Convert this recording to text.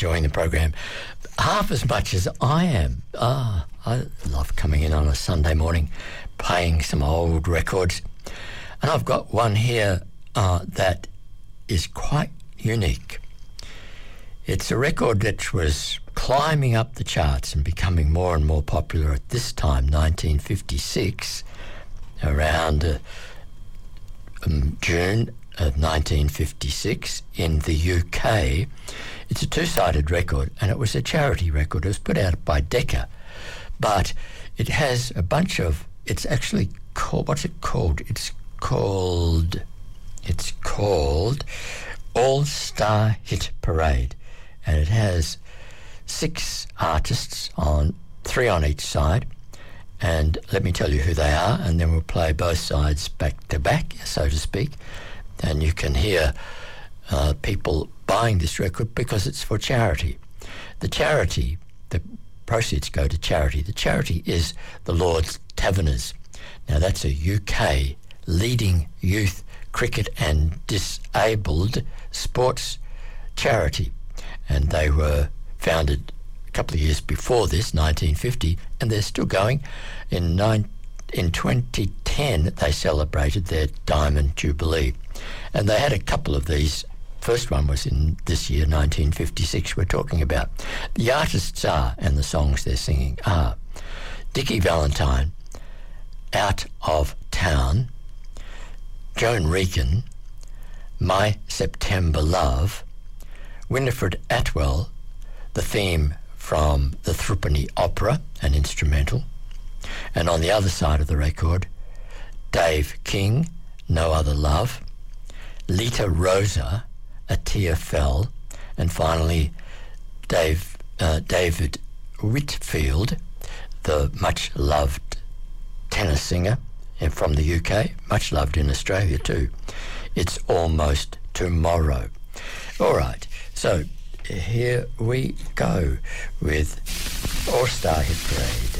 enjoying the program half as much as I am. I love coming in on a Sunday morning, playing some old records. And I've got one here that is quite unique. It's a record that was climbing up the charts and becoming more and more popular at this time, 1956, around June of 1956 in the UK. It's a two-sided record, and it was a charity record. It was put out by Decca, but it has a bunch of, it's actually called, what's it called? It's called All-Star Hit Parade, and it has 6 artists, on 3 on each side, and let me tell you who they are, and then we'll play both sides back to back, so to speak, and you can hear people buying this record because it's for charity. The proceeds go to charity. The charity is the Lord's Taverners. Now that's a UK leading youth cricket and disabled sports charity, and they were founded a couple of years before this, 1950, and they're still going. In 2010 they celebrated their Diamond Jubilee, and they had a couple of these. First one was in this year, 1956, we're talking about. The artists are, and the songs they're singing are, Dickie Valentine, Out of Town, Joan Regan, My September Love, Winifred Atwell, the theme from the Threepenny Opera, an instrumental, and on the other side of the record, Dave King, No Other Love, Lita Rosa, A Tear Fell, and finally David Whitfield, the much-loved tenor singer from the UK, much loved in Australia too. It's Almost Tomorrow. All right, so here we go with All-Star Hit Parade.